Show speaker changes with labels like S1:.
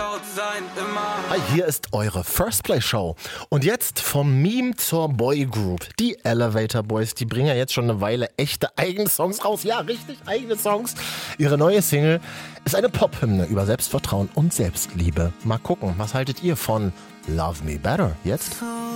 S1: laut sein, immer.
S2: Hi, hier ist eure First Play Show. Und jetzt vom Meme zur Boy Group. Die Elevator Boys, die bringen ja jetzt schon eine Weile echte eigene Songs raus. Ja, richtig, eigene Songs. Ihre neue Single ist eine Pop-Hymne über Selbstvertrauen und Selbstliebe. Mal gucken, was haltet ihr von Love Me Better jetzt?